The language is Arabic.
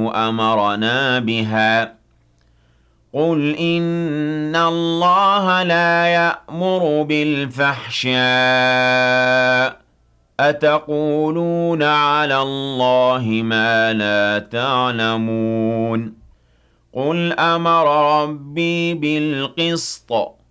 أمرنا بها قل إن الله لا يأمر بالفحشاء أتقولون على الله ما لا تعلمون قل أمر ربي بالقسط